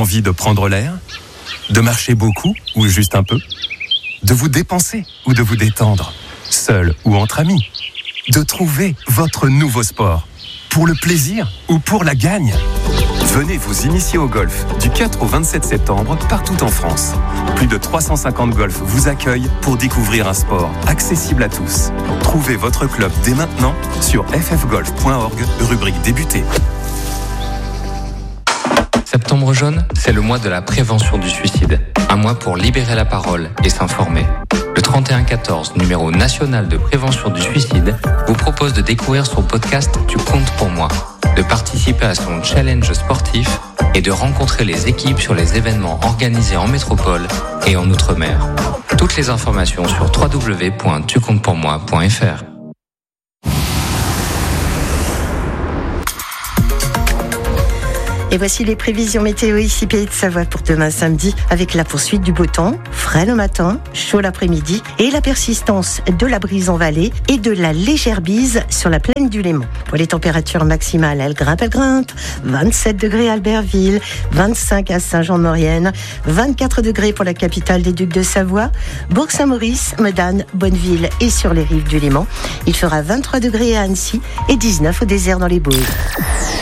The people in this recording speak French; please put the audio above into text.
Envie de prendre l'air? De marcher beaucoup ou juste un peu? De vous dépenser ou de vous détendre? Seul ou entre amis? De trouver votre nouveau sport? Pour le plaisir ou pour la gagne? Venez vous initier au golf du 4 au 27 septembre partout en France. Plus de 350 golfs vous accueillent pour découvrir un sport accessible à tous. Trouvez votre club dès maintenant sur ffgolf.org, rubrique débuter. Septembre jaune, c'est le mois de la prévention du suicide. Un mois pour libérer la parole et s'informer. Le 3114, numéro national de prévention du suicide, vous propose de découvrir son podcast Tu comptes pour moi, de participer à son challenge sportif et de rencontrer les équipes sur les événements organisés en métropole et en Outre-mer. Toutes les informations sur www.tucomptespourmoi.fr. Et voici les prévisions météo ici Pays de Savoie pour demain samedi, avec la poursuite du beau temps, frais le matin, chaud l'après-midi et la persistance de la brise en vallée et de la légère bise sur la plaine du Léman. Pour les températures maximales, elles grimpent. 27 degrés à Albertville, 25 à Saint-Jean-de-Maurienne, 24 degrés pour la capitale des Ducs de Savoie, Bourg-Saint-Maurice, Medane, Bonneville et sur les rives du Léman. Il fera 23 degrés à Annecy et 19 au désert dans les Bauges.